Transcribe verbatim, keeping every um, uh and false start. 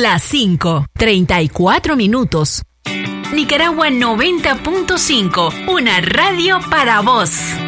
Las cinco, treinta y cuatro minutos. Nicaragua noventa punto cinco, una radio para vos.